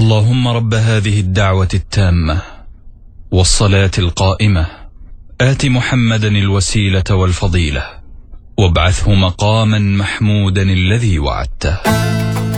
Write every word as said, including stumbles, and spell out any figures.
اللهم رب هذه الدعوة التامة والصلاة القائمة آت محمدا الوسيلة والفضيلة وابعثه مقاما محمودا الذي وعدته.